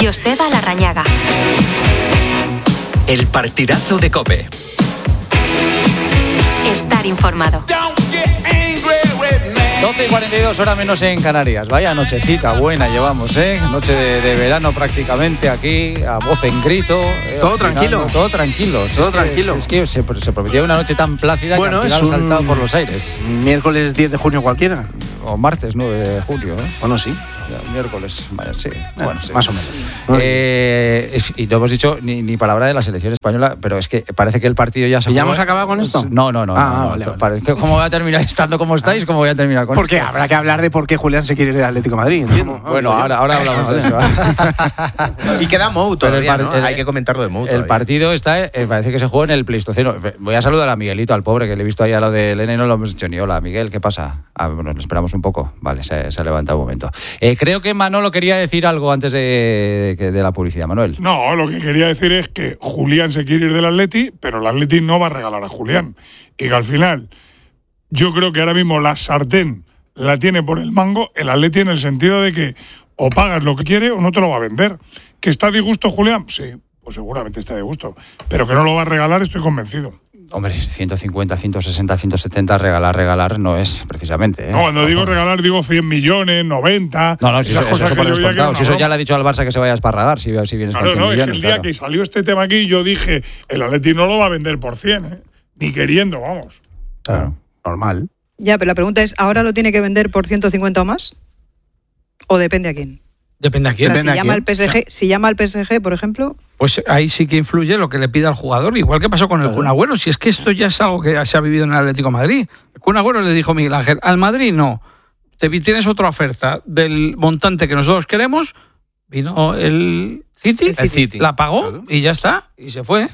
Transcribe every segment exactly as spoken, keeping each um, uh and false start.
Joseba Larrañaga. El partidazo de COPE. Estar informado. doce y cuarenta y dos, hora menos en Canarias. Vaya nochecita buena llevamos, ¿eh? Noche de, de verano prácticamente aquí, a voz en grito. Eh, todo tranquilo. Todo tranquilo. Todo es tranquilo. Que, es, es que se, se prometía una noche tan plácida bueno, que al final es un... ha saltado por los aires. Miércoles diez de junio cualquiera. O martes nueve de julio, ¿eh? Bueno, sí. Ya, miércoles, vaya, sí. Bueno, bueno, sí. Más o menos. Eh, y no hemos dicho ni, ni palabra de la selección española, pero es que parece que el partido ya se ¿Y ya jugó. hemos acabado con esto? No, no, no. Ah, no, no vale, vale. Parece que ¿cómo voy a terminar estando como estáis? ¿Cómo voy a terminar con Porque esto? habrá que hablar de por qué Julián se quiere ir del Atlético de Madrid, entiendo. Bueno, ahora, ahora hablamos de eso. Y queda Mou todavía, Pero el par- ¿no? el- Hay que comentarlo de Mou El todavía. partido está, eh, parece que se juega en el Pleistoceno. Voy a saludar a Miguelito, al pobre, que le he visto ahí a lo de Elena y no lo hemos dicho ni hola. Miguel, ¿qué pasa? Ah, bueno, le esperamos un poco. Vale, se, se ha levantado un momento. Eh, creo que Manolo quería decir algo antes de, de, de la publicidad. Manuel. No, lo que quería decir es que Julián se quiere ir del Atleti, pero el Atleti no va a regalar a Julián. Y que al final, yo creo que ahora mismo la sartén la tiene por el mango el Atleti, en el sentido de que o pagas lo que quiere o no te lo va a vender. ¿Que está a disgusto Julián? Sí, pues seguramente está a disgusto. Pero que no lo va a regalar, estoy convencido. Hombre, ciento cincuenta, ciento sesenta, ciento setenta, regalar, regalar no es precisamente. ¿eh? No, cuando digo regalar digo cien millones, noventa. No, no, si eso, esas eso, cosas eso por que yo veía que era descontado. una Si eso broma. ya le ha dicho al Barça que se vaya a esparragar, si, si vienes Claro, con cien no, millones. es el día claro. que salió este tema aquí, yo dije, el Atleti no lo va a vender por cien, ¿eh? Ni queriendo, vamos. Claro, normal. Ya, pero la pregunta es, ¿ahora lo tiene que vender por ciento cincuenta o más? ¿O depende a quién? Depende a O quién. sea, Depende si a llama quién. al P S G, si llama al P S G, por ejemplo, Pues ahí sí que influye lo que le pida al jugador, igual que pasó con el Kun Agüero. Si es que esto ya es algo que se ha vivido en el Atlético de Madrid. El Kun Agüero le dijo Miguel Ángel, al Madrid no. Te tienes otra oferta del montante que nosotros queremos. Vino el City, El City. la pagó Claro. y ya está. Y se fue.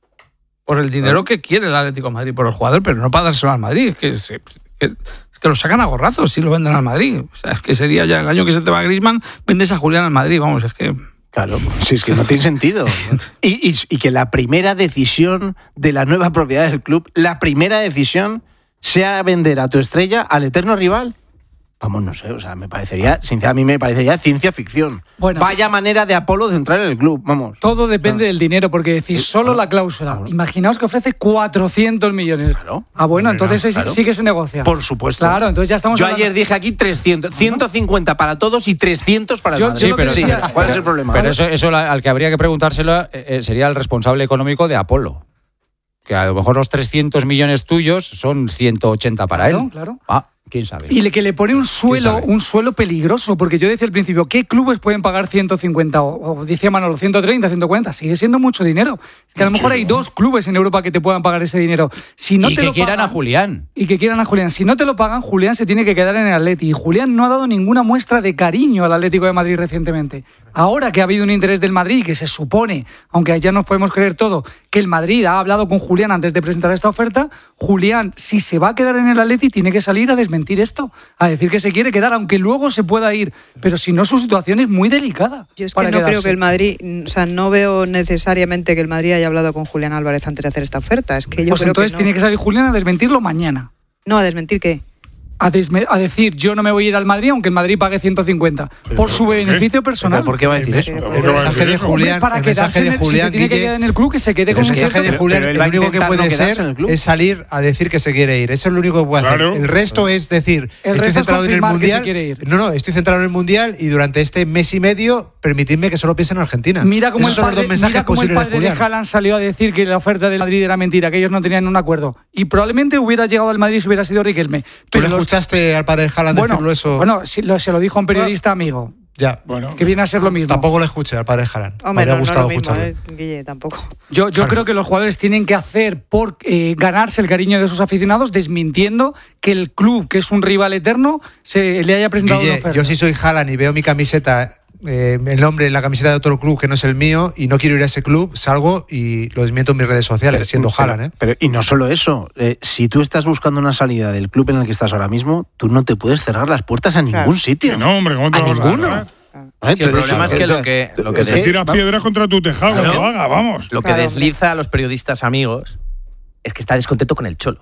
Por el dinero que quiere el Atlético de Madrid, por el jugador, pero no para dárselo al Madrid. Es que, se- que, es que lo sacan a gorrazos si lo venden al Madrid. O sea, es que sería ya el año que se te va a Griezmann, vendes a Julián al Madrid. Vamos, es que... Claro, si es que no tiene sentido. Y, y, y que la primera decisión de la nueva propiedad del club, la primera decisión sea vender a tu estrella al eterno rival. Vamos, no sé, o sea, me parecería, sinceramente, a mí me parecería ciencia ficción. Bueno, Vaya manera de Apolo de entrar en el club, vamos. todo depende Ah. del dinero, porque decís solo la cláusula. Claro. Imaginaos que ofrece cuatrocientos millones. Claro. Ah, bueno, Venga, entonces sí- claro. sí que se negocia. Por supuesto. Claro, entonces ya estamos Yo hablando- ayer dije aquí trescientos, ciento cincuenta para todos y trescientos para el Yo- Madrid. yo Sí, lo que pero, decía- pero- ¿Cuál es pero- el problema? Pero eso, eso la- al que habría que preguntárselo eh, eh, sería el responsable económico de Apolo. Que a lo mejor los trescientos millones tuyos son ciento ochenta para Claro, él. claro. Ah, quién sabe. Y le, que le pone un suelo, sabe? un suelo peligroso, porque yo decía al principio, ¿qué clubes pueden pagar ciento cincuenta? O, o decía Manolo, ciento treinta, ciento cuarenta. Sigue siendo mucho dinero. Es que a lo mejor hay dos clubes en Europa que te puedan pagar ese dinero. Si no y te que lo quieran pagan- a Julián. Y que quieran a Julián. Si no te lo pagan, Julián se tiene que quedar en el Atleti. Y Julián no ha dado ninguna muestra de cariño al Atlético de Madrid recientemente. Ahora que ha habido un interés del Madrid, que se supone, aunque ya nos podemos creer todo, que el Madrid ha hablado con Julián antes de presentar esta oferta, Julián, si se va a quedar en el Atleti, tiene que salir a desmentir esto, a decir que se quiere quedar, aunque luego se pueda ir. Pero si no, su situación es muy delicada. yo es que para no creo quedarse. que el Madrid, o sea, no veo necesariamente que el Madrid haya hablado con Julián Álvarez antes de hacer esta oferta. Es que yo Pues creo entonces que no. tiene que salir Julián a desmentirlo mañana. No, a desmentir qué. A, desme- a decir, yo no me voy a ir al Madrid aunque el Madrid pague ciento cincuenta. Por su ¿por qué? beneficio personal. ¿Pero por qué va a decir eso? ¿Por qué El va a mensaje decir de eso? Julián, Hombre, para el quedarse mensaje en de el- si Julián, se tiene que Guille, quedar en el club, que se quede el con un mensaje cierto... de Julián, pero él el va a único que intentar no puede quedarse ser en el club. es salir a decir que se quiere ir. Eso es lo único que puede hacer. Claro. El resto es decir, El estoy resto es centrado en el confirmar que se Mundial. quiere ir. No, no, estoy centrado en el Mundial y durante este mes y medio permitidme que solo piense en Argentina. Mira cómo Esos el son los padre, dos mensajes mira cómo el posibles de padre de, Julián. Haaland salió a decir que la oferta del Madrid era mentira, que ellos no tenían un acuerdo. Y probablemente hubiera llegado al Madrid si hubiera sido Riquelme. ¿Tú Pero le los- escuchaste al padre de Haaland bueno, decirlo eso? bueno si lo- se lo dijo a un periodista amigo, Ya. Bueno, que viene a ser lo mismo. Tampoco le escuché al padre de Haaland. Me Hombre, habría no, no es gustado lo mismo, escucharlo. eh, Guille, tampoco. Yo, yo creo que los jugadores tienen que hacer por eh, ganarse el cariño de sus aficionados, desmintiendo que el club, que es un rival eterno, se le haya presentado Guille, una oferta. yo si soy Haaland y veo mi camiseta, eh, el nombre en la camiseta de otro club que no es el mío y no quiero ir a ese club, salgo y lo desmiento en mis redes sociales, siendo pero, Haaland, ¿eh? pero- y no solo eso, eh, si tú estás buscando una salida del club en el que estás ahora mismo, tú no te puedes cerrar las puertas a ningún Claro. sitio. que no, hombre, ¿cómo te a lo vas a ninguno. cerrar? Eh, Sí, el pero problema eso- es que lo que, lo que, es Te des- tiras piedras contra tu tejado, Claro. que lo haga, vamos. lo que Claro. desliza a los periodistas amigos es que está descontento con el Cholo.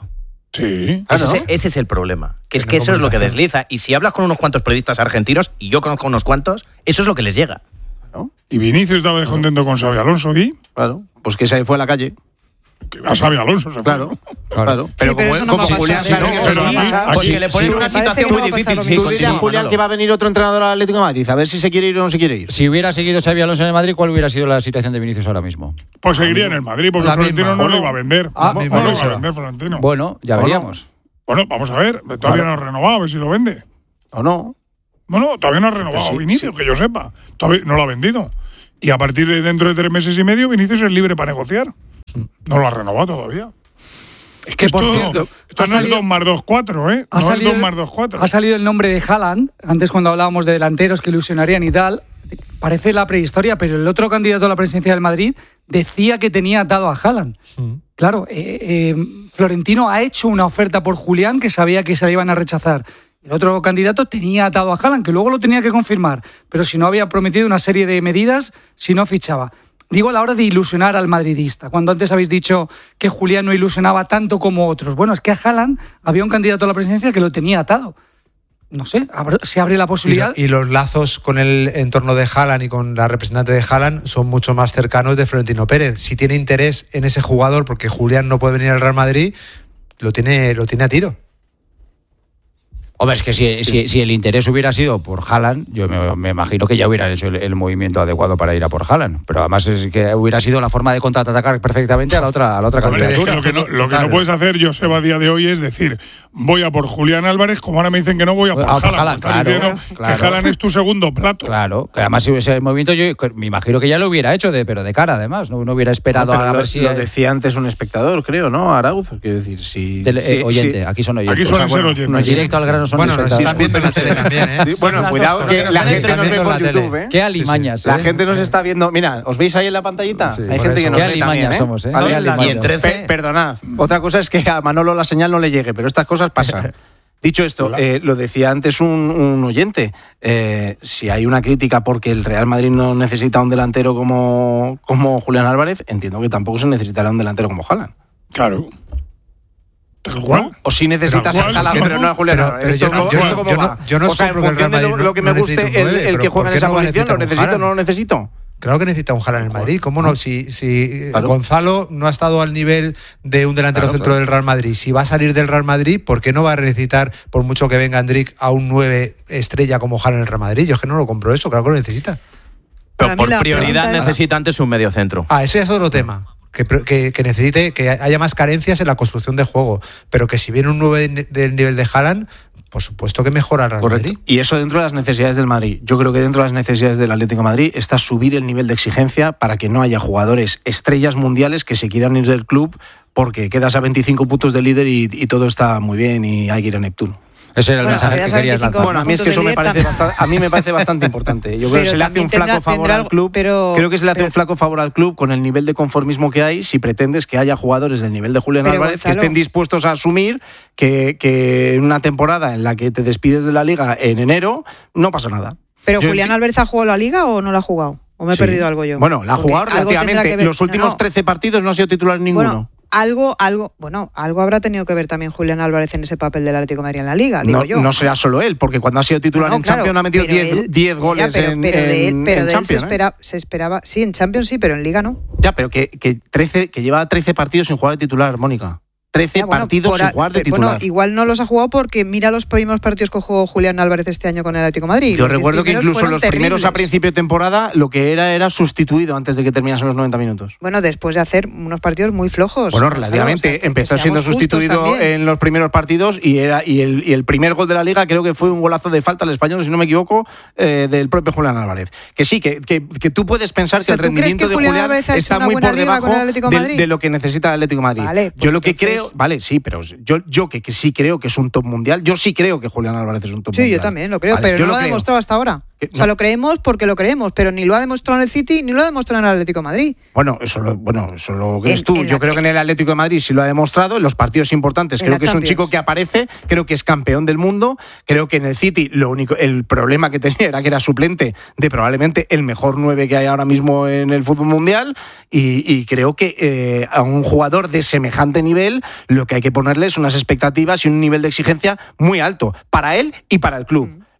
Sí. Ese, Claro. es, ese es el problema. Que es Que que no eso es lo que comunicación. desliza. Y si hablas con unos cuantos periodistas argentinos, y yo conozco unos cuantos, eso es lo que les llega. ¿no? y Vinicius estaba descontento con Xabi Alonso y... Claro, pues que se fue a la calle. Que a Xabi Alonso se Claro, fue. claro. Sí, Pero pero como, eso no como va a Julián pasar, sabe ¿eh? que Pero eso aquí- pasa, aquí- Porque le ponen sí, una me parece situación que muy va a pasar difícil. lo Sí, mismo. ¿Tú sí, dirías, sí, Julián, Manolo. que va a venir otro entrenador al Atlético de Madrid? A ver si se quiere ir o no se quiere ir. Si hubiera seguido Xabi Alonso en el Madrid, ¿cuál hubiera sido la situación de Vinicius ahora mismo? Pues seguiría en el Madrid, porque La Florentino misma. no lo iba a vender. Ah, no, misma no lo iba cosa. a vender Florentino. Bueno, ya Bueno. veríamos. Bueno, vamos a ver. Todavía no ha renovado, a ver si lo vende. ¿O no? Bueno, todavía no ha renovado sí, Vinicius, que yo sepa. Todavía no lo ha vendido. Y a partir de dentro de tres meses y medio, Vinicius es libre para negociar. No lo ha renovado todavía. Es que, Que, por esto, cierto, esto ha no es salido- dos más dos, cuatro, ¿eh? Ha No salido, es dos más dos, cuatro. ha salido el nombre de Haaland, antes cuando hablábamos de delanteros que ilusionarían y tal. Parece la prehistoria, pero el otro candidato a la presidencia del Madrid decía que tenía atado a Haaland. Claro, eh, eh, Florentino ha hecho una oferta por Julián que sabía que se la iban a rechazar. El otro candidato tenía atado a Haaland, que luego lo tenía que confirmar, pero si no había prometido una serie de medidas si no fichaba. Digo a la hora de ilusionar al madridista, cuando antes habéis dicho que Julián no ilusionaba tanto como otros. Bueno, es que a Haaland había un candidato a la presidencia que lo tenía atado. No sé, abr- se abre la Y, posibilidad. lo- y los lazos con el entorno de Haaland y con la representante de Haaland son mucho más cercanos de Florentino Pérez. Si tiene interés en ese jugador, porque Julián no puede venir al Real Madrid, lo tiene, lo tiene a tiro. Hombre, es que si, si, si el interés hubiera sido por Haaland, yo me, me imagino que ya hubieran hecho el, el movimiento adecuado para ir a por Haaland. Pero además es que hubiera sido la forma de contraatacar perfectamente a la otra, a la otra Hombre, es que candidatura. lo que, no, lo que Claro. no puedes hacer, Joseba, a día de hoy es decir, voy a por Julián Álvarez, como ahora me dicen que no voy a por A por Haaland. Haaland, Estás claro, diciendo claro. que Haaland es tu segundo plato. Claro, que además si ese movimiento yo me imagino que ya lo hubiera hecho, de, pero de cara además, no, no hubiera esperado No, pero a lo, ver si... lo decía antes un espectador, creo, ¿no? Arauz, quiero decir, si... Tele- si- eh, oyente, si- aquí son oyentes. Aquí suelen O sea, ser bueno, oyentes. Directo al grano son Bueno, nos espectadores. están viendo en la tele también, ¿eh? Bueno, Las cuidado dos que cosas. la Nos gente están nos ve viendo por en la tele. YouTube, ¿eh? Qué alimañas, La ¿eh? gente nos está viendo. Mira, ¿os veis ahí en la pantallita? Sí, Hay por gente que eso. nos Qué ve también, alimañas ¿eh? somos, ¿eh? Vale, Qué la- alimañas. y en trece, Pe- perdonad. Otra cosa es que a Manolo la señal no le llegue, pero estas cosas pasan. Dicho esto, eh, lo decía antes un, un oyente, eh, si hay una crítica porque el Real Madrid no necesita un delantero como, como Julián Álvarez, entiendo que tampoco se necesitará un delantero como Haaland. Claro. Tal cual. O si necesitas Tal a cual, Haaland, ¿cómo? pero no a Julián Pero- Álvarez. pero yo Esto no- cómo- yo no- esto cómo yo no- va. yo no os O sea, en compro que el función de Real lo, Madrid lo que no me necesita guste un el, nueve, el que pero juega en ¿por qué esa no va a posición, necesitar ¿lo un necesito o Haaland? no lo necesito? Claro que necesita un Haaland en el Madrid. ¿Cómo no? Si, si Claro. Gonzalo no ha estado al nivel de un delantero Claro, centro claro. del Real Madrid, si va a salir del Real Madrid, ¿por qué no va a necesitar, por mucho que venga Andric, a un nueve estrella como Haaland en el Real Madrid? Yo es que no lo compro eso, claro que lo necesita. Para Pero mí por la prioridad pregunta es- necesita antes un medio centro. Ah, eso ya es otro tema. Que, que, que necesite, que haya más carencias en la construcción de juego. Pero que si viene un nueve de- del nivel de Haaland, por supuesto que mejora el Real Correcto. Madrid. Y eso dentro de las necesidades del Madrid. Yo creo que dentro de las necesidades del Atlético de Madrid está subir el nivel de exigencia para que no haya jugadores estrellas mundiales que se quieran ir del club porque quedas a veinticinco puntos de líder y, y todo está muy bien y hay que ir a Neptuno. Ese era el Bueno, mensaje ya que saben querías que cinco- lanzar. Bueno, a mí es que puntos eso de me líder parece también. bastante, a mí me parece bastante importante. Yo creo Pero que se le hace también un flaco tendrá- favor tendrá al algo- club. pero- creo que se le hace pero- un flaco favor al club con el nivel de conformismo que hay si pretendes que haya jugadores del nivel de Julián Pero, Álvarez que Gonzalo- estén dispuestos a asumir que, que en una temporada en la que te despides de la liga en enero no pasa nada. ¿Pero Yo Julián enti- Álvarez ha jugado la Liga o no la ha jugado? ¿O me he Sí. perdido algo yo? Bueno, la ha Porque jugado algo tendrá relativamente. que ver- Los últimos no, no. trece partidos no ha sido titular en ninguno. Bueno, algo, algo, bueno, algo habrá tenido que ver también Julián Álvarez en ese papel del Atlético de Madrid en la Liga, digo no, yo. no será solo él, porque cuando ha sido titular No, en claro, Champions ha metido pero él- diez ya, goles pero, en, pero de él, en- pero en de él se, Champions. ¿eh? espera- se esperaba, sí, en Champions sí, pero en Liga no. Ya, pero que, que, trece, que lleva trece partidos sin jugar de titular, Mónica. trece Ya, bueno, partidos por sin a- jugar de pero, titular. Bueno, igual no los ha jugado porque mira los primeros partidos que jugó Julián Álvarez este año con el Atlético de Madrid. Yo Los recuerdo que primeros incluso fueron los primeros a terribles. principio de temporada lo que era era sustituido antes de que terminasen los noventa minutos. Bueno, después de hacer unos partidos muy flojos. Bueno, Gonzalo, relativamente. o sea, que- empezó que siendo seamos justos sustituido también. en los primeros partidos y era y el, y el primer gol de la Liga creo que fue un golazo de falta al español, si no me equivoco, eh, del propio Julián Álvarez. Que sí, que, que, que tú puedes pensar O sea, que el ¿tú crees rendimiento que de Julián Julián Álvarez ha hecho está una muy buena por liga con debajo el Atlético de de, Madrid? de lo que necesita el Atlético de Madrid. Vale, pues yo lo que entonces- creo, vale, sí, pero yo, yo que, que sí creo que es un top mundial, yo sí creo que Julián Álvarez es un top Sí, mundial. yo también lo creo, Vale, pero yo no lo ha creo. demostrado hasta ahora. Que- O sea, no. lo creemos porque lo creemos, pero ni lo ha demostrado en el City ni lo ha demostrado en el Atlético de Madrid. Bueno, eso lo, bueno, eso lo crees En- tú. en Yo la creo que- que en el Atlético de Madrid sí lo ha demostrado. En los partidos importantes En creo la que es un Champions. chico que aparece. Creo que es campeón del mundo. Creo que en el City lo único, el problema que tenía era que era suplente de probablemente el mejor nueve que hay ahora mismo en el fútbol mundial. Y, y creo que eh, a un jugador de semejante nivel lo que hay que ponerle es unas expectativas y un nivel de exigencia muy alto para él y para el club.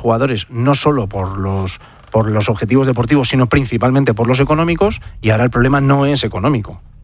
jugadores, no solo por los, por los objetivos deportivos, sino principalmente por los económicos, y ahora el problema no es económico.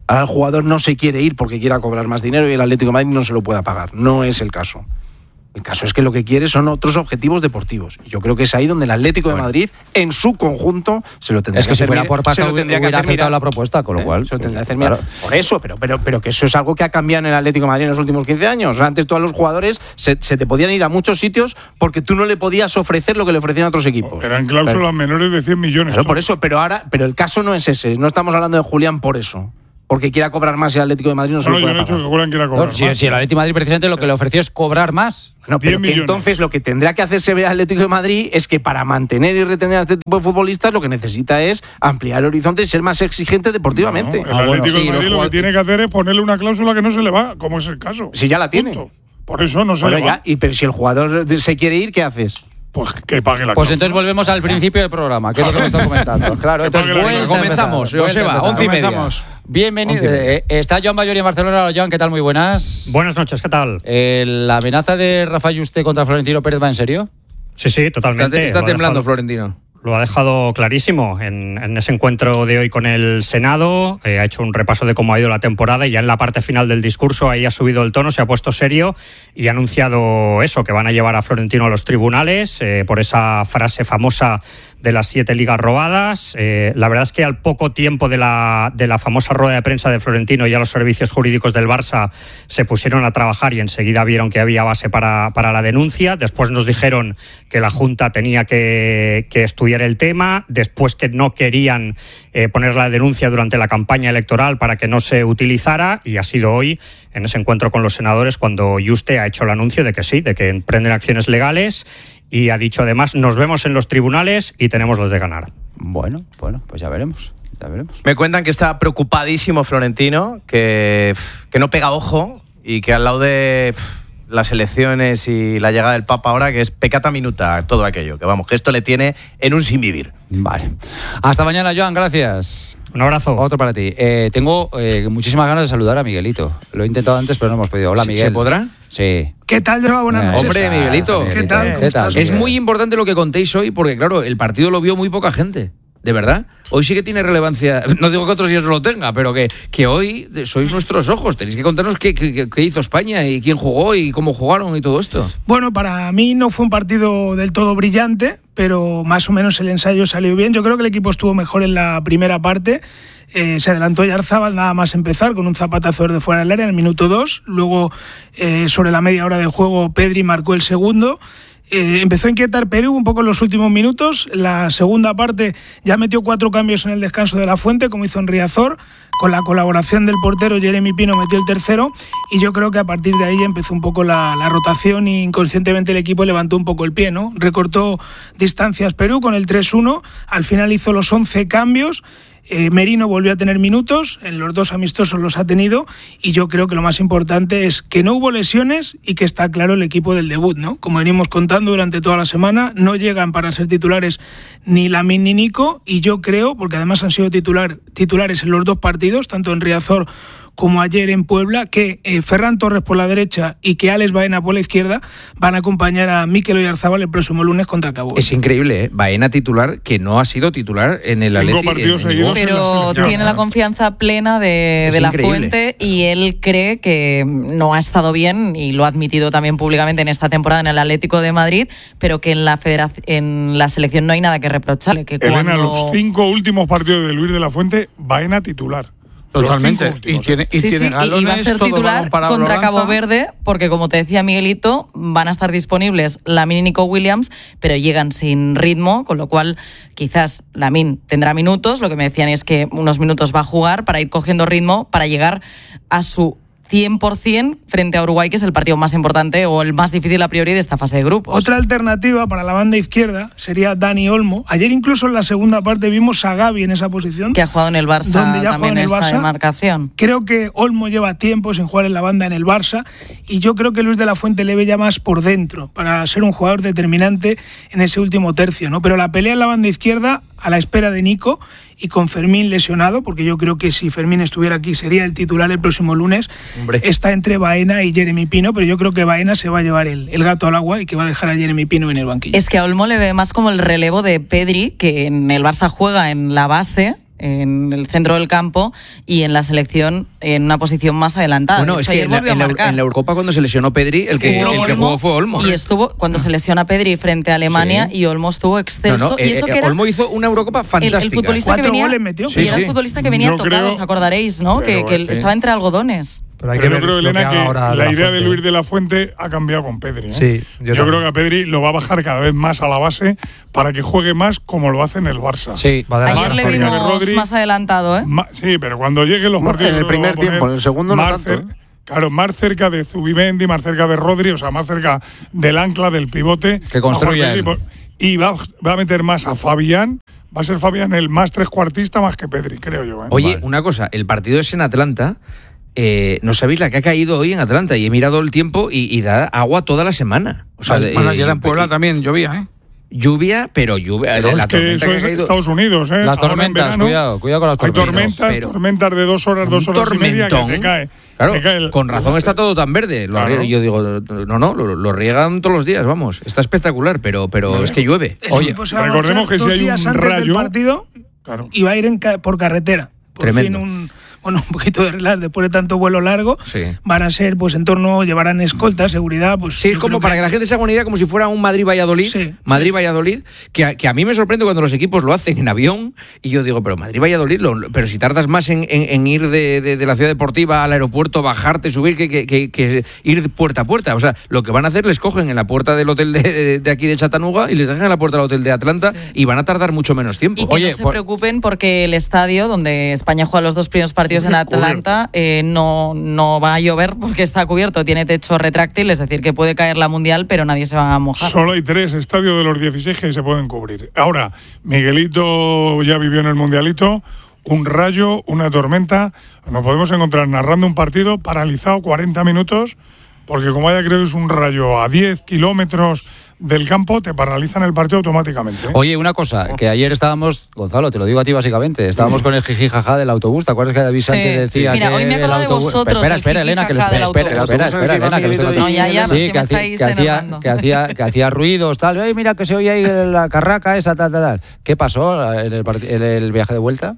Ahora el jugador no se quiere ir porque quiera cobrar más dinero y el Atlético de Madrid no se lo pueda pagar. No es el caso. El caso es que lo que quiere son otros objetivos deportivos. Y yo creo que es ahí donde el Atlético bueno. de Madrid, en su conjunto, se lo tendría es que, que si hacer. fuera por pasta, hubiera aceptado mirar. la propuesta, con lo ¿Eh? cual. Se lo tendría que hacer claro. Por eso, pero, pero, pero que eso es algo que ha cambiado en el Atlético de Madrid en los últimos quince años. Antes todos los jugadores se, se te podían ir a muchos sitios porque tú no le podías ofrecer lo que le ofrecían otros equipos. Eran cláusulas pero, menores de cien millones. Pero por eso, pero ahora, pero el caso no es ese. No estamos hablando de Julián por eso. Porque quiera cobrar más y el Atlético de Madrid no se no, lo puede yo no he pagar. dicho que Julián quiera cobrar no, si, más. Si el Atlético de Madrid precisamente lo que le ofreció es cobrar más. No, pero que entonces lo que tendrá que hacerse ver al Atlético de Madrid es que para mantener y retener a este tipo de futbolistas lo que necesita es ampliar horizontes y ser más exigente deportivamente. No, el Atlético ah, bueno, de Madrid sí, lo que tiene que hacer es ponerle una cláusula que no se le va, como es el caso. Si ya la tiene. Punto. Por eso no se bueno, le ya, va. Y, pero si el jugador se quiere ir, ¿qué haces? Pues que pague la Pues cláusula. entonces volvemos al principio del programa, que es lo que me está comentando. Claro, entonces vuelve comenzamos, Joseba, once y media. Bienvenido. Eh, está Joan Bayori en Barcelona. Joan, ¿qué tal? Muy buenas. Buenas noches, ¿qué tal? Eh, ¿La amenaza de Rafa Yuste contra Florentino Pérez va en serio? Sí, sí, totalmente. Está, está temblando dejado, Florentino. Lo ha dejado clarísimo en, en ese encuentro de hoy con el Senado. Eh, ha hecho un repaso de cómo ha ido la temporada y ya en la parte final del discurso ahí ha subido el tono, se ha puesto serio y ha anunciado eso, que van a llevar a Florentino a los tribunales eh, por esa frase famosa de las siete ligas robadas. Eh, la verdad es que al poco tiempo de la, de la famosa rueda de prensa de Florentino ya los servicios jurídicos del Barça se pusieron a trabajar y enseguida vieron que había base para, para la denuncia. Después nos dijeron que la Junta tenía que, que estudiar el tema, después que no querían eh, poner la denuncia durante la campaña electoral para que no se utilizara, y ha sido hoy, en ese encuentro con los senadores, cuando Yuste ha hecho el anuncio de que sí, de que emprenden acciones legales. Y ha dicho además, nos vemos en los tribunales y tenemos los de ganar. Bueno, bueno, pues ya veremos, ya veremos. Me cuentan que está preocupadísimo Florentino, que, que no pega ojo y que al lado de las elecciones y la llegada del Papa ahora, que es peccata minuta todo aquello, que vamos, que esto le tiene en un sin vivir. Vale. Hasta mañana, Joan, gracias. Un abrazo. Otro para ti. Eh, tengo eh, muchísimas ganas de saludar a Miguelito. Lo he intentado antes, pero no hemos podido. Hola, Miguel. ¿Se podrá? Sí. ¿Qué tal, Joa? Buenas noches. Hombre, Miguelito. ¿Qué tal? ¿Qué tal? Es muy importante lo que contéis hoy porque, claro, el partido lo vio muy poca gente. De verdad. Hoy sí que tiene relevancia. No digo que otros días no lo tenga, pero que, que hoy sois nuestros ojos. Tenéis que contarnos qué, qué, qué hizo España y quién jugó y cómo jugaron y todo esto. Bueno, para mí no fue un partido del todo brillante, pero más o menos el ensayo salió bien. Yo creo que el equipo estuvo mejor en la primera parte. Eh, se adelantó Yarzábal nada más empezar con un zapatazo desde fuera del área en el minuto dos. Luego, eh, sobre la media hora de juego, Pedri marcó el segundo. Eh, empezó a inquietar Perú un poco en los últimos minutos. La segunda parte ya metió cuatro cambios en el descanso de la Fuente, como hizo en Riazor. Con la colaboración del portero Jeremy Pino metió el tercero. Y yo creo que a partir de ahí empezó un poco la, la rotación y inconscientemente el equipo levantó un poco el pie, ¿no? Recortó distancias Perú con el tres uno. Al final hizo los once cambios. Eh, Merino volvió a tener minutos, en los dos amistosos los ha tenido, y yo creo que lo más importante es que no hubo lesiones y que está claro el equipo del debut, ¿no? Como venimos contando durante toda la semana, no llegan para ser titulares ni Lamine ni Nico, y yo creo, porque además han sido titular, titulares en los dos partidos, tanto en Riazor como ayer en Puebla, que eh, Ferran Torres por la derecha y que Alex Baena por la izquierda van a acompañar a Mikel Oyarzábal el próximo lunes contra Cabo. Es increíble, ¿eh? Baena titular, que no ha sido titular en el Atleti. Pero tiene la confianza plena de, de la Fuente y él cree que no ha estado bien, y lo ha admitido también públicamente en esta temporada en el Atlético de Madrid, pero que en la federación, en la selección no hay nada que reprocharle. Que Elena, cuando... los cinco últimos partidos de Luis de la Fuente, Baena titular. Totalmente. Y tiene, y sí, tiene sí, galones, y va a ser titular contra Cabo Verde, porque como te decía Miguelito, van a estar disponibles Lamine y Nico Williams, pero llegan sin ritmo, con lo cual quizás Lamine tendrá minutos. Lo que me decían es que unos minutos va a jugar para ir cogiendo ritmo, para llegar a su cien por ciento frente a Uruguay, que es el partido más importante o el más difícil a priori de esta fase de grupos. Otra alternativa para la banda izquierda sería Dani Olmo. Ayer incluso en la segunda parte vimos a Gavi en esa posición. Que ha jugado en el Barça donde ya también en el esta Barça. demarcación. Creo que Olmo lleva tiempo sin jugar en la banda en el Barça y yo creo que Luis de la Fuente le ve ya más por dentro para ser un jugador determinante en ese último tercio, ¿no? Pero la pelea en la banda izquierda, a la espera de Nico y con Fermín lesionado, porque yo creo que si Fermín estuviera aquí sería el titular el próximo lunes. Hombre. Está entre Baena y Jeremy Pino, pero yo creo que Baena se va a llevar el, el gato al agua y que va a dejar a Jeremy Pino en el banquillo. Es que a Olmo le ve más como el relevo de Pedri, que en el Barça juega en la base en el centro del campo y en la selección en una posición más adelantada. Bueno, de es hecho, que ayer en la, volvió a en, la, marcar. en la Eurocopa cuando se lesionó Pedri, el que, el que jugó fue Olmo. Y estuvo, cuando se lesiona Pedri frente a Alemania, Sí. y Olmo estuvo excelso. No, no, y eso eh, que era Olmo hizo una Eurocopa el, fantástica. el futbolista que Cuatro venía, goles metió. Sí, y era sí. el futbolista que venía Yo tocado, creo- os acordaréis, ¿no? Pero, que que eh, estaba entre algodones. Pero hay Pero que yo ver creo, lo que Elena, haga que ahora la De La idea de Fuente. Luis de la Fuente ha cambiado con Pedri. ¿eh? Sí, yo yo también. creo que a Pedri lo va a bajar cada vez más a la base para que juegue más como lo hace en el Barça. Sí, Va a dar Ayer le Marcel, vimos Rodri, más adelantado, ¿eh? Ma- sí, pero cuando lleguen los No, partidos. en el lo primer va a poner tiempo, en el segundo no más tanto, cer- Claro, más cerca de Zubimendi, más cerca de Rodri, o sea, más cerca del ancla, del pivote. Que construya Va a jugar Pedri por- Y va, va a meter más a Fabián. Va a ser Fabián el más trescuartista más que Pedri, creo yo. ¿eh? Oye, Vale. una cosa, el partido es en Atlanta. Eh, no sabéis la que ha caído hoy en Atlanta y he mirado el tiempo y, y da agua toda la semana. O sea, Bueno, eh, ayer en Puebla eh, también llovía, ¿eh? Lluvia, pero lluvia. Pero la es que tormenta eso que ha es caído. Estados Unidos, ¿eh? Las Ahora en tormentas, verano cuidado, cuidado con las Hay tormentas. tormentas, pero- tormentas de dos horas, dos Un horas y media que tormentón. te cae. Claro, te cae el- con razón está todo tan verde. Lo Claro. riega- yo digo, no, no, lo, lo riegan todos los días, vamos. Está espectacular, pero, pero es que llueve. El Oye, equipo se va a recordemos marchar que si dos hay días un antes del rayo- partido Claro. y va a ir en ca- por carretera. Por Tremendo. fin un, bueno, un poquito de relax después de tanto vuelo largo. Sí. Van a ser, pues, en torno, llevarán escolta, seguridad. Pues, Sí, es yo como creo para que la gente se haga una idea, como si fuera un Madrid-Valladolid. Sí. Madrid-Valladolid, que, a- que a mí me sorprende cuando los equipos lo hacen en avión. Y yo digo, pero Madrid-Valladolid, lo- pero si tardas más en, en- en ir de, de- de la ciudad deportiva al aeropuerto, bajarte, subir, que, que- que- que ir puerta a puerta. O sea, lo que van a hacer, les cogen en la puerta del hotel de, de- de aquí de Chattanooga y les dejan en la puerta del hotel de Atlanta Sí. y van a tardar mucho menos tiempo. Y que Oye, no se por- preocupen porque el estadio donde España juega los dos primeros partidos en Atlanta eh, no, no va a llover porque está cubierto, tiene techo retráctil, es decir, que puede caer la mundial, pero nadie se va a mojar. Solo hay tres estadios de los dieciséis que se pueden cubrir. Ahora, Miguelito ya vivió en el Mundialito, un rayo, una tormenta. Nos podemos encontrar narrando un partido paralizado cuarenta minutos, porque como haya creo que es un rayo a diez kilómetros del campo, te paralizan el partido automáticamente. ¿eh? Oye, una cosa, que ayer estábamos, Gonzalo, te lo digo a ti básicamente, estábamos con el jiji jaja del autobús, ¿te acuerdas que David Sí. Sánchez decía Mira, que hoy me he el acordado de autobús... vosotros, espera, del espera, jiji Elena, que lo jaja espera, del espera, autobús. espera, espera, Elena, que lo estoy No, ya, ya, Sí, pues que que me hacía, estáis que hacía, enojando. que hacía, que hacía ruidos, tal, ay, mira que se oye ahí la carraca esa, tal, tal, tal. ¿Qué pasó en el, part- en el viaje de vuelta?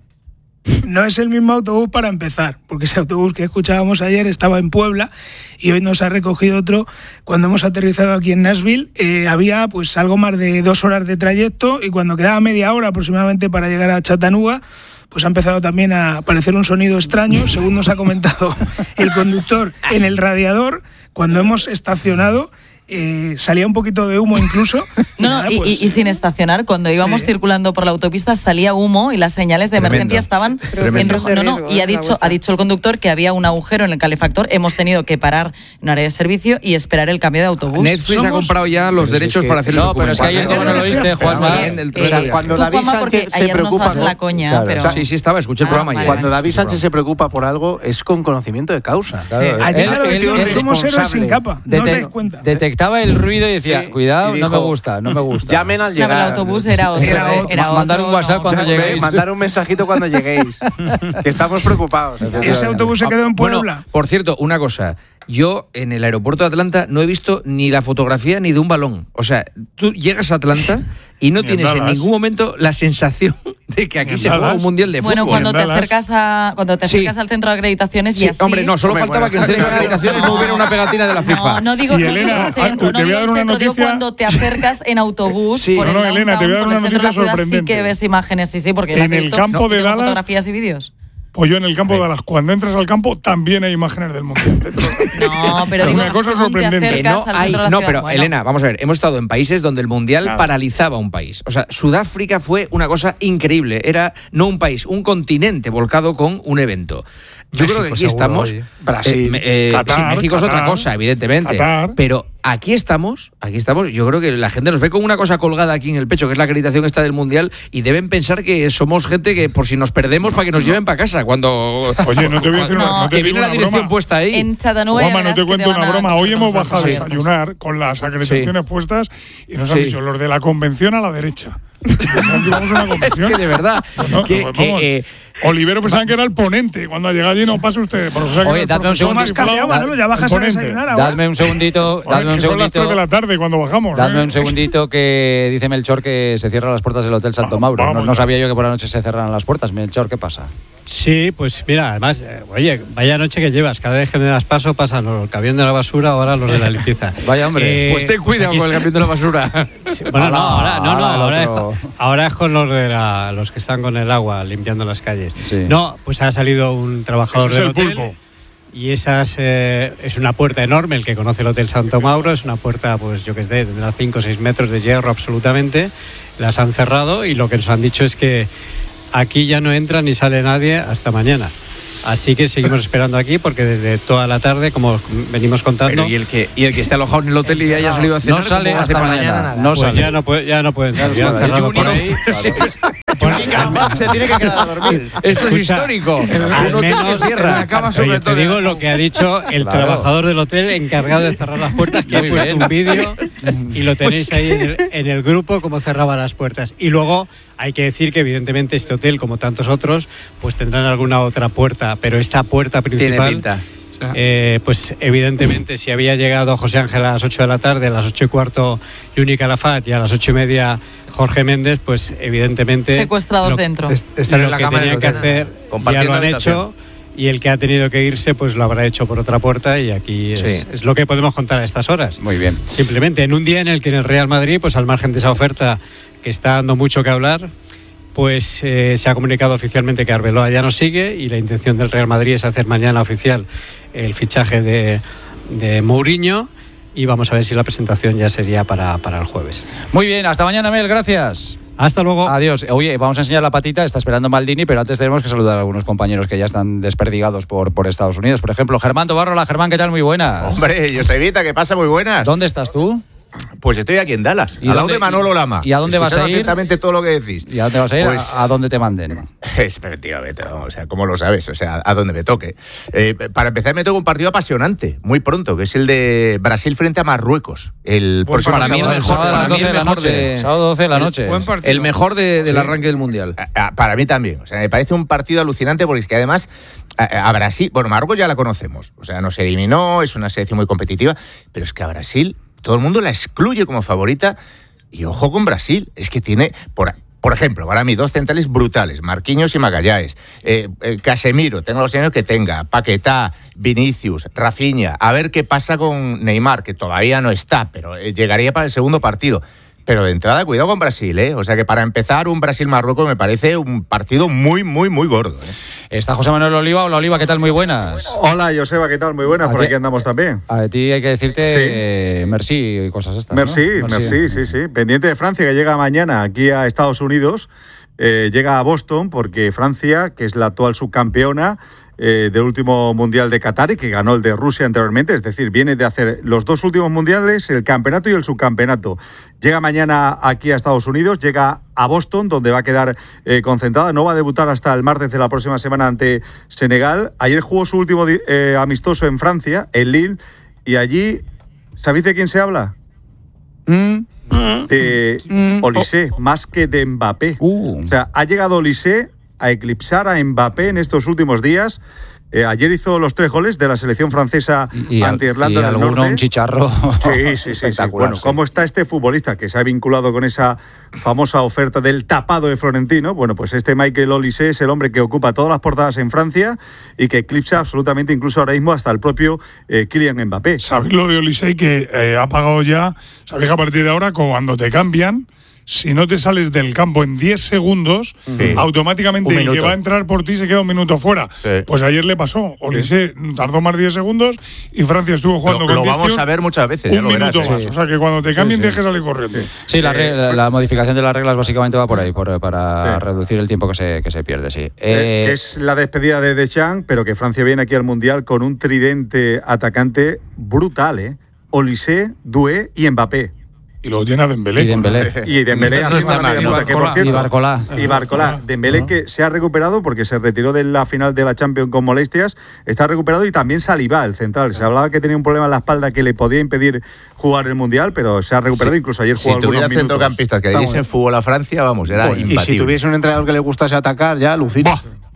No es el mismo autobús para empezar, porque ese autobús que escuchábamos ayer estaba en Puebla y hoy nos ha recogido otro. Cuando hemos aterrizado aquí en Nashville eh, había pues algo más de dos horas de trayecto y cuando quedaba media hora aproximadamente para llegar a Chattanooga, pues ha empezado también a aparecer un sonido extraño, según nos ha comentado el conductor, en el radiador. Cuando hemos estacionado eh, salía un poquito de humo incluso. No, nada, no, y, pues, y- y sin estacionar, cuando íbamos Sí. circulando por la autopista salía humo y las señales de Tremendo. emergencia estaban Tremendo. en rojo. No, no, Riesgo, y ha es la dicho, vuestra. ha dicho el conductor que había un agujero en el calefactor, hemos tenido que parar en un área de servicio y esperar el cambio de autobús. Netflix ha somos- comprado ya los Pero si derechos es que- para hacer No, pero es que ayer como no lo viste, Juanma. Bien, del Eh, trailer. O sea, cuando tú, David Juanma, porque Sánchez se ayer no preocupa, estabas en la ¿no? coña, Claro, pero... o sea, Sí, sí, estaba, escuché el Ah, programa vale, ayer. vale. Cuando David Sánchez se preocupa por algo es con conocimiento de causa. Claro, Ayer él- ya lo él- decíamos, él somos héroes sin responsable. capa, no os Dete- dais cuenta. detectaba el ruido y decía, Sí. cuidado, Y no me dijo, gusta, no me gusta. Llamen al No, pero llegar. el autobús era otro. Era eh, otro. era Mandar un otro, WhatsApp no. cuando Llame, lleguéis. mandar un mensajito cuando lleguéis. Que estamos preocupados. Ese autobús se quedó en Puebla. Bueno, por cierto, una cosa. Yo en el aeropuerto de Atlanta no he visto ni la fotografía ni de un balón. O sea, tú llegas a Atlanta y no Ni en tienes en Dallas. ningún momento la sensación de que aquí en se juega Dallas. un mundial de Bueno, fútbol. cuando en te Dallas. acercas a cuando te Sí. acercas al centro de acreditaciones Sí, y así. hombre, no, solo Hombre, faltaba bueno. que en el centro de acreditaciones no hubiera una pegatina de la FIFA. No, no digo, Y no digo Elena, el centro, te no voy a digo dar el una centro, digo noticia- cuando te acercas en autobús Sí. por No, el no, Elena, te voy a dar downtown, por una el centro de la noticia ciudad, sí sorprendente. que ves imágenes, sí, sí, porque En las he el visto, campo y de tengo Dallas- fotografías y vídeos. Pues yo en el campo de Dallas, cuando entras al campo, también hay imágenes del Mundial. No, pero Es digo, una cosa según te sorprendente. Que acercas no, al centro hay, de la no ciudad, pero bueno. Elena, vamos a ver, hemos estado en países donde el mundial Nada. paralizaba un país. O sea, Sudáfrica fue una cosa increíble. Era no un país, un continente volcado con un evento. Yo México, creo que aquí seguro, estamos. oye. Brasil. eh, me- eh, Qatar, sí, México es otra Qatar, cosa, evidentemente. Qatar. Pero aquí estamos, aquí estamos. Yo creo que la gente nos ve con una cosa colgada aquí en el pecho, que es la acreditación esta del mundial, y deben pensar que somos gente que por si nos perdemos para que nos lleven para casa. Cuando. Oye, no te voy a decir una, No. no te que digo viene la una dirección broma. puesta ahí. En Chattanooga ya Juanma, no verás te que cuento van una a broma. Hoy coger hemos los bajado a brazos abiertos. desayunar con las acreditaciones puestas y nos han Sí. dicho los de la convención a la derecha. Pensaban que íbamos a una competición. Es que de verdad. Bueno, que, pues que, vamos. eh, Olivero pensaba que era el ponente. Cuando ha llegado allí, no pase usted. Por eso Oye, dadme un segundo. Más cambiado, Manolo, ya bajas a desayunar ahora. Dadme un segundito. Joder, Dadme un que son las segundito. tres de la tarde cuando bajamos. Dadme ¿eh? un segundito que dice Melchor que se cierran las puertas del Hotel Santo Mauro. vamos no, no ya. sabía yo que por la noche se cerraran las puertas. Melchor, ¿qué pasa? Sí, pues mira, además, eh, oye, vaya noche que llevas. Cada vez que me das paso pasan los el camión de la basura, ahora los de la limpieza. Vaya hombre. Eh, pues ten cuidado pues con el camión de la basura. Sí, bueno, no, ahora, no, no, Ala, el ahora, es, otro. ahora es con los de la- los que están con el agua limpiando las calles. Sí. No, pues ha salido un trabajador Ese es del el hotel. pulpo. Y esa es, eh, es una puerta enorme, el que conoce el Hotel Santo Mauro, es una puerta, pues yo que sé, tendrá cinco o seis metros de hierro absolutamente. Las han cerrado y lo que nos han dicho es que aquí ya no entra ni sale nadie hasta mañana. Así que seguimos esperando aquí porque desde toda la tarde, como venimos contando, Pero y el que y el que esté alojado en el hotel y haya salido a cenar, No sale ¿cómo hace hasta para mañana. nada? No pues sale. ya no, puede- ya no pueden salir. Ya Han no cerrado sale. por ahí. Se tiene que quedar a dormir. Esto es Escucha, histórico. Al Un hotel que menos, cierra. la cama Oye, sobre te todo. digo lo que ha dicho el Claro. trabajador del hotel encargado de cerrar las puertas, que Muy ha puesto bien. un vídeo y lo tenéis ahí en el, en el grupo cómo cerraba las puertas. Y luego hay que decir que evidentemente este hotel, como tantos otros, pues tendrán alguna otra puerta, pero esta puerta principal... Tiene pinta. Eh, pues evidentemente si había llegado José Ángel a las ocho de la tarde, a las ocho y cuarto Yuni Calafat y a las ocho y media Jorge Méndez, pues evidentemente Secuestrados lo- dentro. Es- Estar lo en la que cama tenían del que hotel. hacer ya Compartiendo lo han habitación. hecho, y el que ha tenido que irse pues lo habrá hecho por otra puerta, y aquí es, Sí. es lo que podemos contar a estas horas. Muy bien. Simplemente en un día en el que en el Real Madrid, pues al margen de esa oferta que está dando mucho que hablar, pues eh, se ha comunicado oficialmente que Arbeloa ya no sigue, y la intención del Real Madrid es hacer mañana oficial el fichaje de, de Mourinho, y vamos a ver si la presentación ya sería para, para el jueves. Muy bien, hasta mañana, Mel, gracias. Hasta luego. Adiós. Oye, vamos a enseñar la patita, está esperando Maldini, pero antes tenemos que saludar a algunos compañeros que ya están desperdigados por, por Estados Unidos. Por ejemplo, Germán Tobarro. Hola, Germán, ¿qué tal? Muy buenas. Hombre, Josevita, ¿qué pasa? Muy buenas. ¿Dónde estás tú? Pues estoy aquí en Dallas, ¿Y al lado dónde- de Manolo Lama. y a dónde vas a Escuchando ir? atentamente todo lo que decís. ¿Y a dónde vas a ir? Pues- ¿A, a dónde te manden? Efectivamente, vamos, o sea, ¿cómo lo sabes? O sea, a donde me toque. Eh, para empezar, me toca un partido apasionante, muy pronto, que es el de Brasil frente a Marruecos. El Buen próximo partido. sábado. El Sábado a las para mí doce de el la mejor noche. de- Sábado doce de la noche. Buen partido. El mejor de- del arranque del Mundial. Ah, ah, Para mí también. O sea, me parece un partido alucinante porque es que además a, a Brasil, bueno, Marruecos ya la conocemos. O sea, nos eliminó, es una selección muy competitiva, pero es que a Brasil todo el mundo la excluye como favorita. Y ojo con Brasil, es que tiene, por, por ejemplo, para mí dos centrales brutales, Marquinhos y Magallanes, eh, eh, Casemiro, tenga los años que tenga, Paquetá, Vinicius, Rafinha, a ver qué pasa con Neymar, que todavía no está, pero eh, llegaría para el segundo partido. Pero de entrada, cuidado con Brasil, ¿eh? O sea que para empezar, un Brasil-Marruecos me parece un partido muy, muy, muy gordo, ¿eh? Está José Manuel Oliva. Hola, Oliva, ¿qué tal? Muy buenas. Hola, Joseba, ¿qué tal? Muy buenas, A por ti- aquí andamos también. A ti hay que decirte Sí. eh, merci y cosas estas, ¿no? Merci, merci, sí, sí. Pendiente de Francia, que llega mañana aquí a Estados Unidos, eh, llega a Boston, porque Francia, que es la actual subcampeona eh, del último Mundial de Qatar y que ganó el de Rusia anteriormente, es decir, viene de hacer los dos últimos mundiales, el campeonato y el subcampeonato. Llega mañana aquí a Estados Unidos, llega a Boston, donde va a quedar eh, concentrada. No va a debutar hasta el martes de la próxima semana ante Senegal. Ayer jugó su último eh, amistoso en Francia, en Lille, y allí, ¿sabéis de quién se habla? Mm. De Mm. Olise, más que de Mbappé. Uh. O sea, ha llegado Olise a eclipsar a Mbappé en estos últimos días. Eh, ayer hizo los tres goles de la selección francesa Y, al- ante Irlanda y del alguno Norte. un chicharro Sí, sí, sí, sí. espectacular. Bueno, sí. ¿cómo está este futbolista que se ha vinculado con esa famosa oferta del tapado de Florentino? Bueno, pues este Michael Olise es el hombre que ocupa todas las portadas en Francia y que eclipsa absolutamente incluso ahora mismo hasta el propio eh, Kylian Mbappé. ¿Sabéis lo de Olisei que eh, ha pagado ya? ¿Sabéis que a partir de ahora, cuando te cambian, si no te sales del campo en diez segundos, Sí. automáticamente Un el que minuto. va a entrar por ti se queda un minuto fuera? Sí. Pues ayer le pasó. Olisei tardó más de diez segundos y Francia estuvo jugando Lo, con lo diez vamos tíos a ver muchas veces, ya un lo verás. minuto ¿eh? más. O sea que cuando te cambien sí. tienes que salir corriendo. Sí, la, re- la, la modificación de las reglas básicamente va por ahí, por- para Sí. reducir el tiempo que se, que se pierde, sí. Eh, Eh, que es la despedida de Deschamps, pero que Francia viene aquí al Mundial con un tridente atacante brutal, ¿eh? Olise, Doué y Mbappé. y luego tiene a Dembélé. Y Dembélé. Y Dembélé no haciendo una media punta, que por cierto, Y Barcolá. Y Barcolá. Dembélé que se ha recuperado porque se retiró de la final de la Champions con molestias, está recuperado, y también Saliba, el central. Se hablaba que tenía un problema en la espalda que le podía impedir jugar el Mundial, pero se ha recuperado, Sí. incluso ayer Si jugó algunos tuviera minutos. centrocampistas que Vamos. diesen fútbol a Francia, vamos, era Joder, imbatible. Y si tuviese un entrenador que le gustase atacar, ya lucir.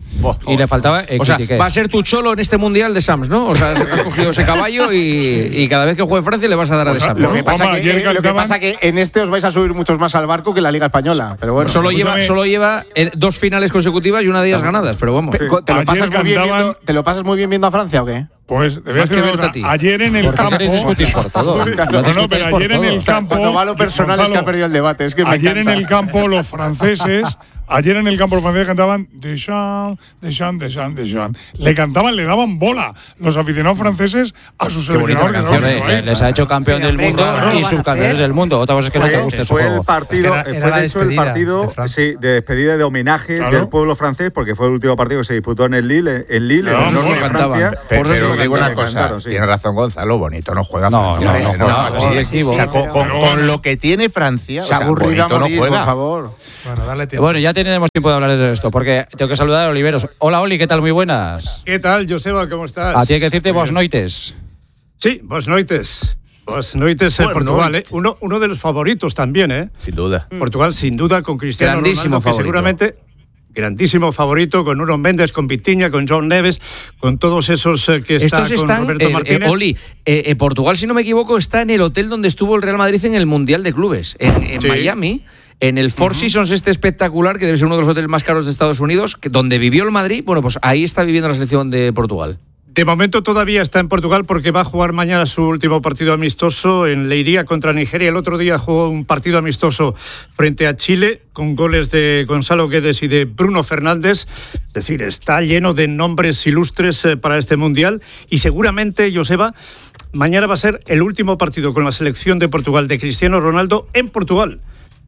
Y le faltaba eh, O sea, Ekitike. va a ser tu cholo en este mundial de Sams, ¿no? O sea, has cogido ese caballo y, y cada vez que juegue Francia le vas a dar a de Sams, Lo ¿no? que, pasa Juanma, que, ayer eh, lo que cantaban- pasa que en este os vais a subir muchos más al barco que en la Liga Española. Pero bueno, Solo lleva, escúchame. solo lleva eh, dos finales consecutivas y una de ellas ganadas, pero vamos. Pe- ¿Te, lo Ayer pasas muy bien cantaban- viendo, ¿Te lo pasas muy bien viendo a Francia o qué? Pues te voy a Más decir que una verte cosa. a ti. Ayer en el ¿Por qué campo. queréis discutir por todo? No, No no, discutáis pero por ayer en todo. el campo. Cuando va lo personal es que ha Gonzalo, perdido el debate. Es que me Ayer en encanta. el campo los franceses, ayer en el campo los franceses cantaban Deschamps, Deschamps, Deschamps, Deschamps. Le cantaban, le daban bola los aficionados franceses a sus seleccionadores. que Hombre, son los que le- les ha hecho campeón del mundo y subcampeones del mundo. Otra cosa es que no te Fue, guste su fue juego. el partido, Era- era fue la de hecho el despedida partido de Francia. sí, de despedida de homenaje Claro. del pueblo francés, porque fue el último partido que se disputó en el Lille, en Lille, Claro, en el norte lo de cantaban. Francia. Pero, Por eso pero lo digo una cantaron, cosa, cantaron, sí. tiene razón Gonzalo, bonito no juega No, Francia. no, no hombre, juega, sí, directivo. o sea, con, con- Pero con bueno. lo que tiene Francia, o Se ha sea, aburrido a bonito no morir, juega. por favor. Bueno, dale tiempo. Bueno, ya tenemos tiempo de hablar de todo esto, porque tengo que saludar a Oliveros. Hola, Oli, ¿qué tal? Muy buenas. ¿Qué tal, Joseba? ¿Cómo estás? A ti hay que decirte vos noites. Sí, vos noites. Vos noites en Buenas Portugal, ¿eh? noites. Uno, uno de los favoritos también, ¿eh? Sin duda. Portugal, sin duda, con Cristiano Grandísimo Ronaldo, que favorito. seguramente grandísimo favorito, con Nuno Méndez, con Vitinha, con John Neves, con todos esos eh, que están Estos con están, Roberto eh, Martínez. eh, Oli, eh, eh, Portugal, si no me equivoco, está en el hotel donde estuvo el Real Madrid en el Mundial de Clubes, en, en Sí. Miami, en el Four Seasons este espectacular, que debe ser uno de los hoteles más caros de Estados Unidos, que, donde vivió el Madrid, bueno, pues ahí está viviendo la selección de Portugal. De momento todavía está en Portugal porque va a jugar mañana su último partido amistoso en Leiria contra Nigeria. El otro día jugó un partido amistoso frente a Chile con goles de Gonzalo Guedes y de Bruno Fernández. Es decir, está lleno de nombres ilustres eh, para este Mundial y seguramente, Joseba, mañana va a ser el último partido con la selección de Portugal de Cristiano Ronaldo en Portugal.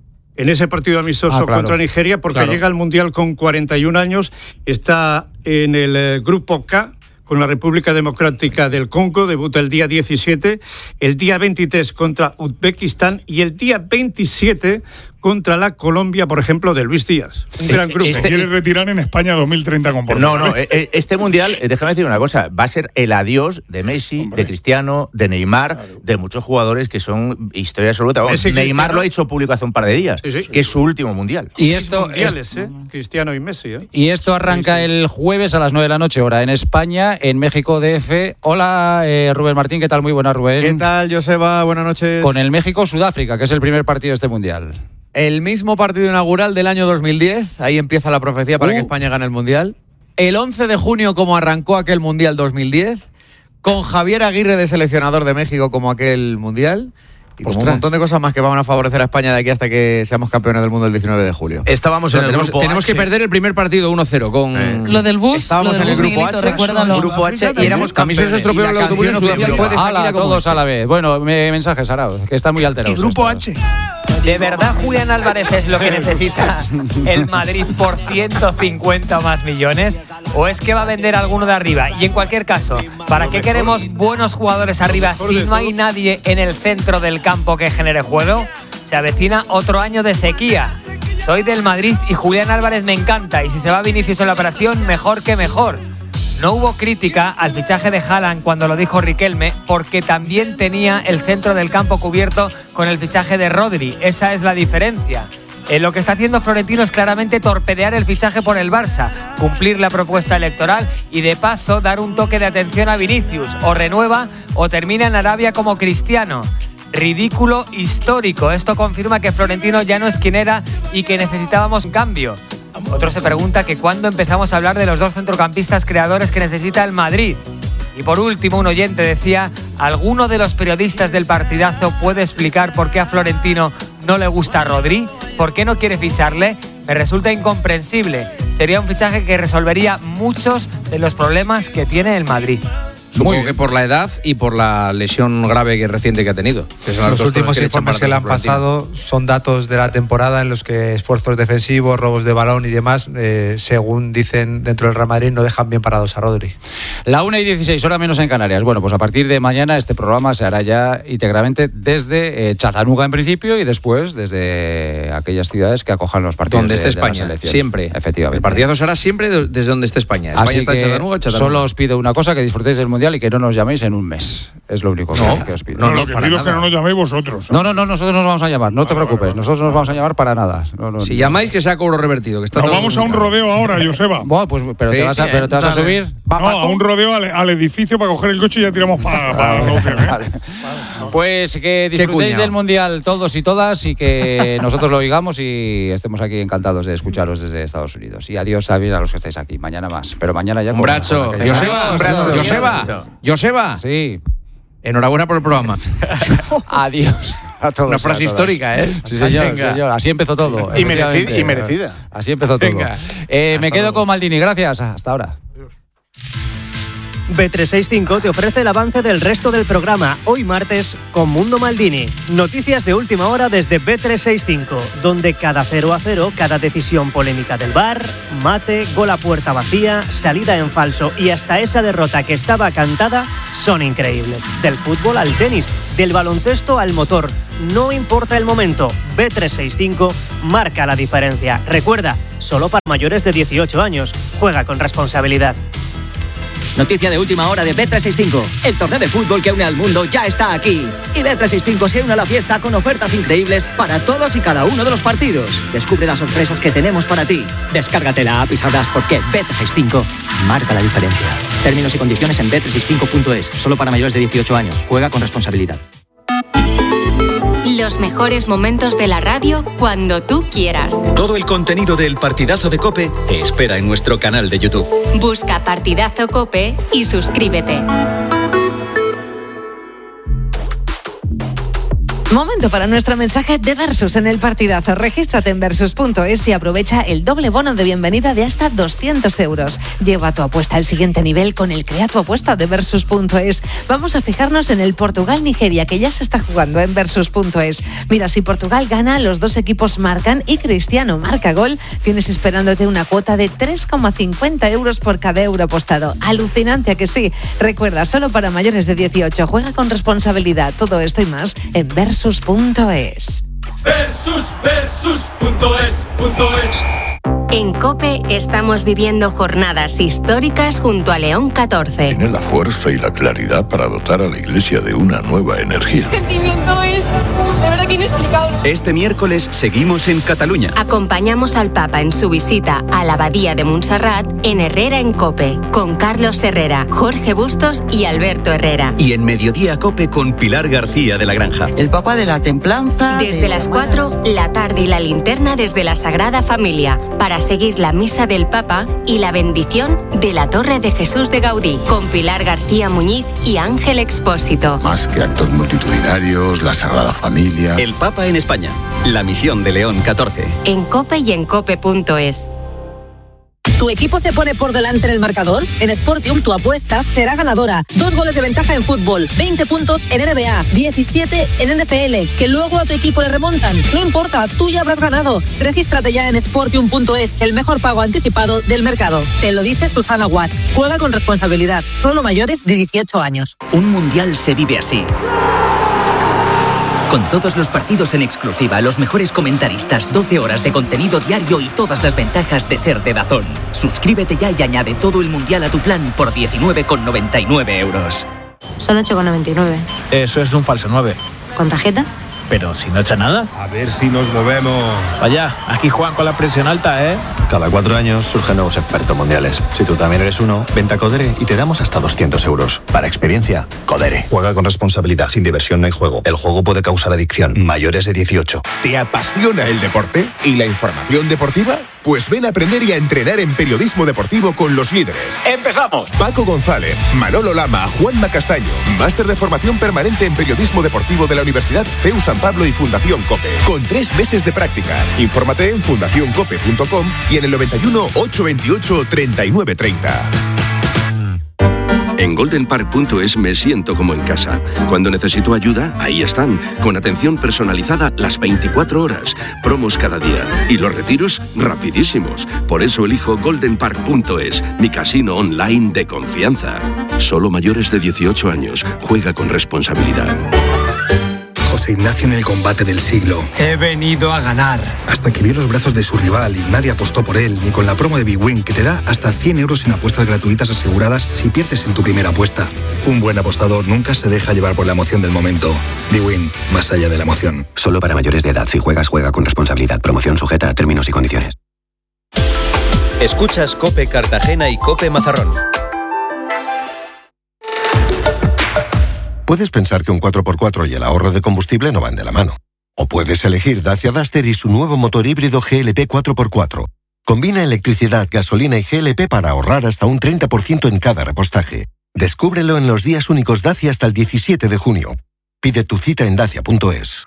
En ese partido amistoso Ah, claro. contra Nigeria, porque Claro. llega al Mundial con cuarenta y un años, está en el eh, grupo K con la República Democrática del Congo, debuta el día diecisiete, el día veintitrés contra Uzbekistán y el día veintisiete contra la Colombia, por ejemplo, de Luis Díaz. Un gran grupo. Se quiere retirar en España dos mil treinta con Portugal. No, no, eh, eh, este mundial, eh, déjame decir una cosa, va a ser el adiós de Messi, Hombre. de Cristiano, de Neymar, de muchos jugadores que son historia absoluta. Vamos, Messi, Neymar Cristiano. lo ha hecho público hace un par de días, Sí, sí. que es su último mundial. Y Seis esto, mundiales, ¿eh? Cristiano y Messi, ¿eh? y esto arranca el jueves a las nueve de la noche, hora en España, en México D F. Hola, eh, Rubén Martín, ¿qué tal? Muy buenas, Rubén. ¿Qué tal, Joseba? Buenas noches. Con el México-Sudáfrica, que es el primer partido de este Mundial. El mismo partido inaugural del año dos mil diez, ahí empieza la profecía para Uh. que España gane el Mundial. El once de junio, como arrancó aquel Mundial dos mil diez, con Javier Aguirre de seleccionador de México como aquel Mundial. Y como un Ostras. montón de cosas más que van a favorecer a España de aquí hasta que seamos campeones del mundo el diecinueve de julio. Estábamos Pero en el tenemos grupo tenemos que H. perder el primer partido uno cero con... Lo del bus, Estábamos lo del en el bus, grupo Miguelito, H, recuérdalo. Grupo H y éramos A mí se os campeones. estropeó Y el la autobús en canción Sudáfrica. oficial fue de ¡Hala, Shakira como todos esta. a la vez! Bueno, me- mensajes, Arau, que están muy alterados. Y Grupo estos. H. ¿De verdad Julián Álvarez es lo que necesita el Madrid por ciento cincuenta o más millones? ¿O es que va a vender alguno de arriba? Y en cualquier caso, ¿para qué queremos buenos jugadores arriba si no hay nadie en el centro del campo que genere juego? Se avecina otro año de sequía. Soy del Madrid y Julián Álvarez me encanta. Y si se va Vinicius en la operación, mejor que mejor. No hubo crítica al fichaje de Haaland cuando lo dijo Riquelme, porque también tenía el centro del campo cubierto con el fichaje de Rodri. Esa es la diferencia. Eh, lo que está haciendo Florentino es claramente torpedear el fichaje por el Barça, cumplir la propuesta electoral y de paso dar un toque de atención a Vinicius. O renueva o termina en Arabia como Cristiano. Ridículo histórico. Esto confirma que Florentino ya no es quien era y que necesitábamos un cambio. Otro se pregunta que cuándo empezamos a hablar de los dos centrocampistas creadores que necesita el Madrid. Y por último, un oyente decía, ¿alguno de los periodistas del partidazo puede explicar por qué a Florentino no le gusta Rodri? ¿Por qué no quiere ficharle? Me resulta incomprensible. Sería un fichaje que resolvería muchos de los problemas que tiene el Madrid. Supongo que por la edad y por la lesión grave que reciente que ha tenido. Que son las Los dos últimos cosas que informes le que le echan han para atrás a Florentino. pasado son datos de la temporada en los que esfuerzos defensivos, robos de balón y demás, eh, según dicen dentro del Real Madrid, no dejan bien parados a Rodri. La una y dieciséis, hora menos en Canarias. Bueno, pues a partir de mañana este programa se hará ya íntegramente desde eh, Chattanooga en principio y después desde aquellas ciudades que acojan los partidos. Donde esté de, de la España, selección. siempre. Efectivamente. El partidazo será siempre de- desde donde esté España. España Así está en que Chattanooga, Chattanooga. solo os pido una cosa, que disfrutéis del Mundial y que no nos llaméis en un mes. Es lo único que, No, que os pido. no, lo que pido es que no nos llaméis vosotros. No, no, no, nosotros nos vamos a llamar, no te preocupes, nosotros nos vamos a llamar para nada. No, no, Si no. llamáis, que sea cobro revertido. Que está Nos todo vamos a un comunicado. rodeo ahora, Joseba. Bueno, pues, pero te Sí, vas a, pero te vas a Dale. subir. No, a un rodeo al, al edificio para coger el coche y ya tiramos para el hotel. ¿eh? Vale. Pues que disfrutéis cuñado. del Mundial todos y todas y que nosotros lo oigamos y estemos aquí encantados de escucharos desde Estados Unidos. Y adiós también a los que estáis aquí. Mañana más, pero mañana ya... Un con- brazo. con aquello. Joseba, Adiós, adiós. Joseba, Joseba. Sí. Enhorabuena por el programa. Adiós a todos. Una frase y a todas. histórica, ¿eh? Sí, señor, Venga. señor. Así empezó todo. Y merecida, efectivamente. y merecida. Así empezó todo. Venga. Eh, me quedo con Maldini. Gracias. Hasta ahora. B trescientos sesenta y cinco te ofrece el avance del resto del programa, hoy martes, con Mundo Maldini. Noticias de última hora desde B trescientos sesenta y cinco, donde cada cero a cero, cada decisión polémica del V A R, mate, gol a puerta vacía, salida en falso y hasta esa derrota que estaba cantada, son increíbles. Del fútbol al tenis, del baloncesto al motor, no importa el momento, B trescientos sesenta y cinco marca la diferencia. Recuerda, solo para mayores de dieciocho años, juega con responsabilidad. Noticia de última hora de B trescientos sesenta y cinco. El torneo de fútbol que une al mundo ya está aquí. Y B trescientos sesenta y cinco se une a la fiesta con ofertas increíbles para todos y cada uno de los partidos. Descubre las sorpresas que tenemos para ti. Descárgate la app y sabrás por qué B trescientos sesenta y cinco marca la diferencia. Términos y condiciones en B trescientos sesenta y cinco punto es. Solo para mayores de dieciocho años. Juega con responsabilidad. Los mejores momentos de la radio cuando tú quieras. Todo el contenido del Partidazo de COPE te espera en nuestro canal de YouTube. Busca Partidazo Cope y suscríbete. Momento para nuestro mensaje de Versus en el partidazo. Regístrate en versus punto es y aprovecha el doble bono de bienvenida de hasta doscientos euros. Lleva tu apuesta al siguiente nivel con el Crea tu apuesta de versus punto es. Vamos a fijarnos en el Portugal-Nigeria, que ya se está jugando en versus punto es. Mira, si Portugal gana, los dos equipos marcan y Cristiano marca gol, tienes esperándote una cuota de tres coma cincuenta euros por cada euro apostado. Alucinante, ¿a que sí? Recuerda, solo para mayores de dieciocho. Juega con responsabilidad. Todo esto y más en versus punto es. Versus, versus, punto es, punto es. En COPE estamos viviendo jornadas históricas junto a León catorce. Tiene la fuerza y la claridad para dotar a la Iglesia de una nueva energía. El sentimiento es de verdad que inexplicable. Este miércoles seguimos en Cataluña. Acompañamos al Papa en su visita a la Abadía de Montserrat en Herrera en COPE, con Carlos Herrera, Jorge Bustos y Alberto Herrera. Y en Mediodía Cope con Pilar García de la Granja. El Papa de la Templanza. Desde de las la cuatro, la tarde y la linterna desde la Sagrada Familia, para seguir la misa del Papa y la bendición de la Torre de Jesús de Gaudí, con Pilar García Muñiz y Ángel Expósito. Más que actos multitudinarios, la Sagrada Familia. El Papa en España. La misión de León catorce. En COPE y en cope punto es. ¿Tu equipo se pone por delante en el marcador? En Sportium tu apuesta será ganadora. Dos goles de ventaja en fútbol, veinte puntos en N B A, diecisiete en N F L, que luego a tu equipo le remontan. No importa, tú ya habrás ganado. Regístrate ya en sportium punto es, el mejor pago anticipado del mercado. Te lo dice Susana Guas. Juega con responsabilidad, solo mayores de dieciocho años. Un mundial se vive así. Con todos los partidos en exclusiva, los mejores comentaristas, doce horas de contenido diario y todas las ventajas de ser de DAZN. Suscríbete ya y añade todo el mundial a tu plan por diecinueve con noventa y nueve euros. Solo ocho con noventa y nueve. Eso es un falso nueve. ¿Con tarjeta? Pero si no echa nada. A ver si nos movemos. Vaya, aquí juegan con la presión alta, ¿eh? Cada cuatro años surgen nuevos expertos mundiales. Si tú también eres uno, vente a Codere y te damos hasta doscientos euros. Para experiencia, Codere. Juega con responsabilidad. Sin diversión no hay juego. El juego puede causar adicción. Mayores de dieciocho. ¿Te apasiona el deporte y la información deportiva? Pues ven a aprender y a entrenar en periodismo deportivo con los líderes. ¡Empezamos! Paco González, Manolo Lama, Juanma Castaño. Máster de formación permanente en periodismo deportivo de la Universidad C E U San Pablo y Fundación COPE. Con tres meses de prácticas. Infórmate en fundación cope punto com y en el noventa y uno, ochocientos veintiocho, treinta y nueve treinta. En golden park punto es me siento como en casa. Cuando necesito ayuda, ahí están, con atención personalizada las veinticuatro horas, promos cada día y los retiros rapidísimos. Por eso elijo golden park punto es, mi casino online de confianza. Solo mayores de dieciocho años. Juega con responsabilidad. José Ignacio en el combate del siglo. He venido a ganar. Hasta que vio los brazos de su rival y nadie apostó por él, ni con la promo de Big Win, que te da hasta cien euros en apuestas gratuitas aseguradas si pierdes en tu primera apuesta. Un buen apostador nunca se deja llevar por la emoción del momento. Big Win, más allá de la emoción. Solo para mayores de edad. Si juegas, juega con responsabilidad. Promoción sujeta a términos y condiciones. Escuchas COPE Cartagena y COPE Mazarrón. Puedes pensar que un cuatro por cuatro y el ahorro de combustible no van de la mano. O puedes elegir Dacia Duster y su nuevo motor híbrido G L P cuatro por cuatro. Combina electricidad, gasolina y G L P para ahorrar hasta un treinta por ciento en cada repostaje. Descúbrelo en los días únicos Dacia hasta el diecisiete de junio. Pide tu cita en dacia punto es.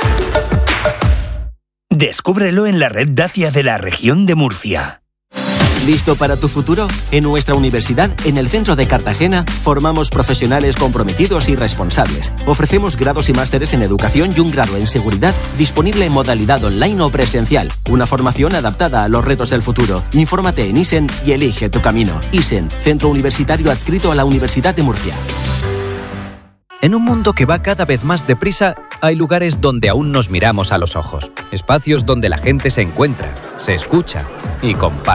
Descúbrelo en la red Dacia de la región de Murcia. ¿Listo para tu futuro? En nuestra universidad, en el centro de Cartagena, formamos profesionales comprometidos y responsables. Ofrecemos grados y másteres en educación y un grado en seguridad disponible en modalidad online o presencial. Una formación adaptada a los retos del futuro. Infórmate en ISEN y elige tu camino. ISEN, centro universitario adscrito a la Universidad de Murcia. En un mundo que va cada vez más deprisa, hay lugares donde aún nos miramos a los ojos. Espacios donde la gente se encuentra, se escucha y comparte.